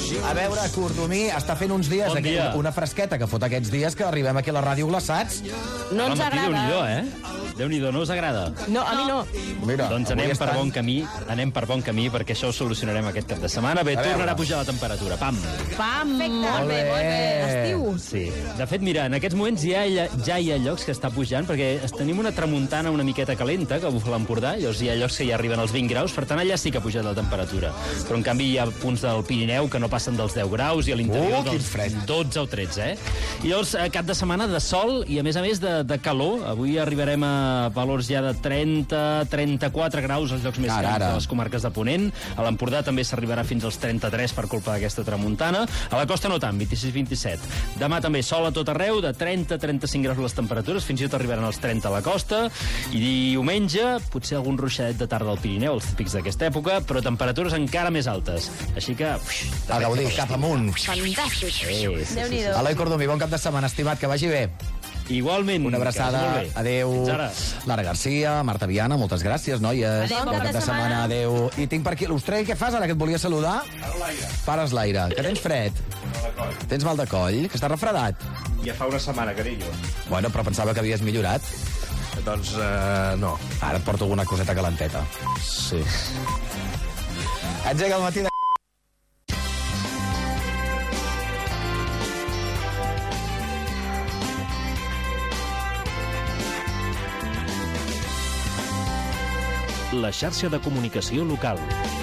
A veure, Cordomí, està fent uns dies Bon dia. una fresqueta que fot aquests dies que arribem aquí a la ràdio glaçats. No ens agrada. Déu-n'hi-do, Déu-n'hi-do, no us agrada? No, a mi no. Mira, Doncs avui anem per estan- bon camí, perquè això ho solucionarem aquest cap de setmana. Bé, veure. tornarà a pujar la temperatura, pam. Pam! Molt bé. Estiu. Sí. De fet, mira, en aquests moments ja hi ha llocs que està pujant, perquè tenim una tramuntana una miqueta calenta, que bufa a l'Empordà, llavors hi ha llocs que ja arriben als 20 graus, per tant, allà sí que ha pujat la temperatura. Però, en canvi, hi ha punts del Pirineu que no passen dels 10 graus i a l'interior quin dels fred. 12 o 13, I llavors, cap de setmana de sol i, a més, de calor. Avui arribarem a valors ja de 30, 34 graus als llocs més grans de les comarques de Ponent. A l'Empordà també s'arribarà fins als 33 per culpa d'aquesta tramuntana. A la costa no tant, 26-27. Demà també sol a tot arreu, de 30-35 graus les temperatures, fins i tot arribaran als 30 a la costa. I diumenge, potser algun ruixadet de tarda al Pirineu, els típics d'aquesta època, però temperatures encara més altes. Així que... A gaudir, cap amunt. Fantàstic. Déu-n'hi-do. Eloi Cordomí, bon cap de setmana, estimat, que vagi bé. Igualment. Una abraçada, que vagi molt bé. adeu. Fins ara. Lara Garcia, Marta Viana, moltes gràcies, noies. Adéu, Bon cap de setmana, adeu. I tinc per aquí l'Ostrell, què fas ara, que et volia saludar? Pares l'aire. Que tens fred? Tens mal de coll? Que estàs refredat? Ja fa una setmana, carinyo. Bueno, però pensava que havies millorat. Doncs, no. Ara et porto alguna coseta calenteta. Sí. Engega el matí de... La xarxa de comunicació local.